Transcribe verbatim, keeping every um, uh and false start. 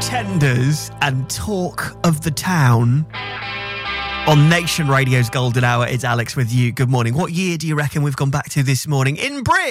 Pretenders and Talk of the Town. On Nation Radio's Golden Hour, it's Alex with you. Good morning. What year do you reckon we've gone back to this morning? In Brit.